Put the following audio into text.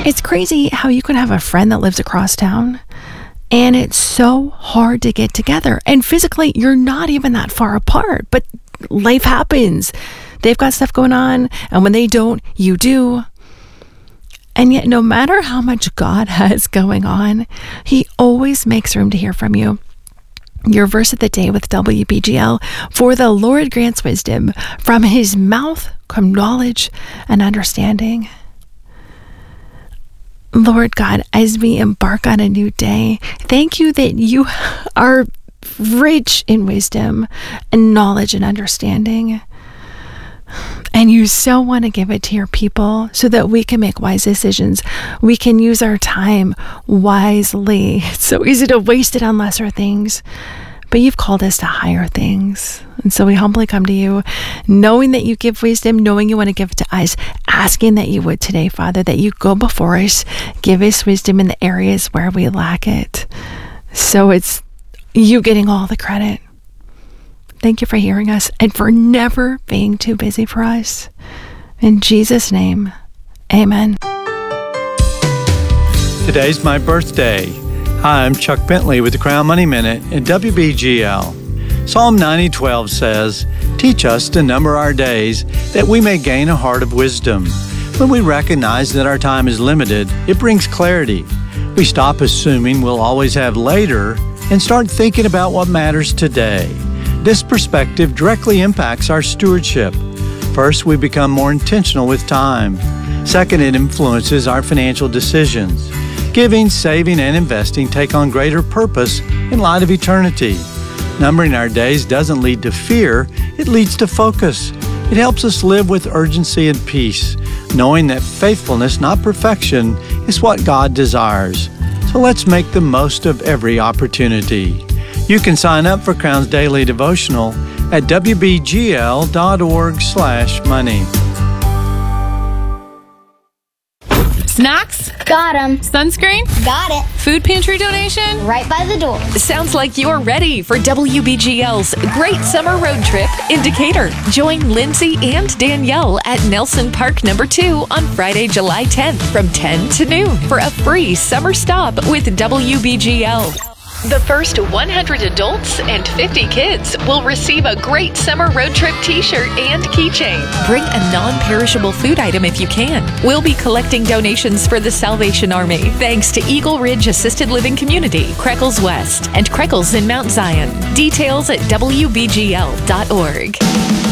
It's crazy how you can have a friend that lives across town and it's so hard to get together. And physically, you're not even that far apart, but life happens. They've got stuff going on, and when they don't, you do. And yet, no matter how much God has going on, He always makes room to hear from you. Your verse of the day with WBGL: for the Lord grants wisdom, from His mouth come knowledge and understanding. Lord God, as we embark on a new day, thank you that you are rich in wisdom and knowledge and understanding. And you so want to give it to your people so that we can make wise decisions. We can use our time wisely. It's so easy to waste it on lesser things, but you've called us to higher things. And so we humbly come to you, knowing that you give wisdom, knowing you want to give it to us, asking that you would today, Father, that you go before us, give us wisdom in the areas where we lack it. So it's you getting all the credit. Thank you for hearing us and for never being too busy for us. In Jesus' name, amen. Today's my birthday. Hi, I'm Chuck Bentley with the Crown Money Minute at WBGL. Psalm 90:12 says, "Teach us to number our days, that we may gain a heart of wisdom." When we recognize that our time is limited, it brings clarity. We stop assuming we'll always have later and start thinking about what matters today. This perspective directly impacts our stewardship. First, we become more intentional with time. Second, it influences our financial decisions. Giving, saving, and investing take on greater purpose in light of eternity. Numbering our days doesn't lead to fear, it leads to focus. It helps us live with urgency and peace, knowing that faithfulness, not perfection, is what God desires. So let's make the most of every opportunity. You can sign up for Crown's Daily Devotional at wbgl.org/money. Snacks? Got 'em. Sunscreen? Got it. Food pantry donation? Right by the door. Sounds like you're ready for WBGL's Great Summer Road Trip in Decatur. Join Lindsay and Danielle at Nelson Park No. 2 on Friday, July 10th from 10 to noon for a free summer stop with WBGL. The first 100 adults and 50 kids will receive a Great Summer Road Trip t-shirt and keychain. Bring a non-perishable food item if you can. We'll be collecting donations for the Salvation Army, thanks to Eagle Ridge Assisted Living Community, Creckles West, and Creckles in Mount Zion. Details at WBGL.org.